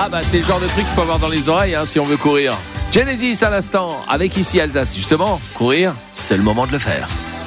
Ah bah c'est le genre de truc qu'il faut avoir dans les oreilles si on veut courir. Genesis à l'instant, avec Ici Alsace. Justement, courir, c'est le moment de le faire.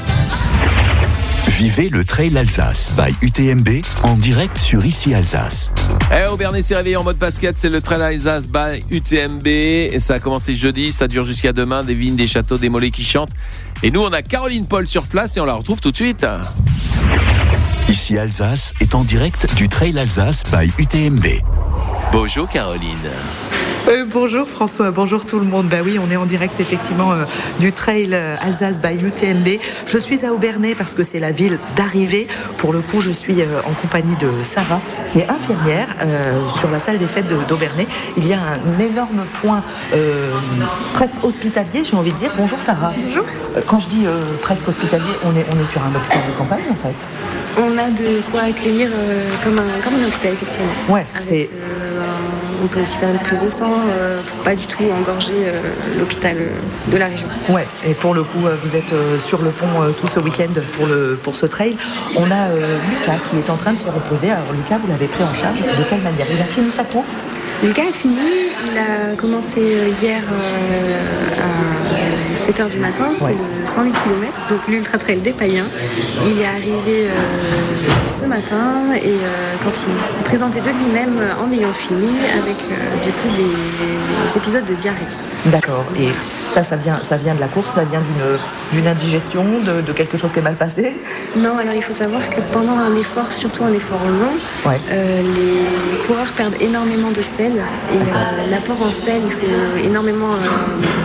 Vivez le Trail Alsace by UTMB en direct sur Ici Alsace. Aubernais s'est réveillé en mode basket, c'est le Trail Alsace by UTMB. Et ça a commencé jeudi, ça dure jusqu'à demain. Des vignes, des châteaux, des mollets qui chantent. Et nous, on a Caroline Paul sur place et on la retrouve tout de suite. Ici Alsace est en direct du Trail Alsace by UTMB. Bonjour Caroline. Bonjour François, bonjour tout le monde. Bah oui, on est en direct effectivement du Trail Alsace by UTMB. Je suis à Aubernais parce que c'est la ville d'arrivée. Pour le coup, je suis en compagnie de Sarah, qui est infirmière sur la salle des fêtes d'Aubernais. Il y a un énorme point presque hospitalier, j'ai envie de dire. Bonjour Sarah. Bonjour. Quand je dis presque hospitalier, on est sur un hôpital de campagne en fait. On a de quoi accueillir comme un hôpital effectivement. Ouais, avec, on peut aussi faire une prise de sang pour pas du tout engorger l'hôpital de la région. Ouais, et pour le coup, vous êtes sur le pont tout ce week-end pour ce trail. On a Lucas qui est en train de se reposer. Alors Lucas, vous l'avez pris en charge. De quelle manière? Il a fini sa course? Lucas a fini. Il a commencé hier à 7h du matin. C'est le 108 km, donc l'Ultra Trail des Païens. Il est arrivé ce matin et quand il s'est présenté de lui-même en ayant fini avec du coup des épisodes de diarrhée. D'accord. Et ça vient de la course, ça vient d'une indigestion, de quelque chose qui est mal passé? Non, alors il faut savoir que pendant un effort, surtout un effort long, les coureurs perdent énormément de sel et l'apport en sel, il faut énormément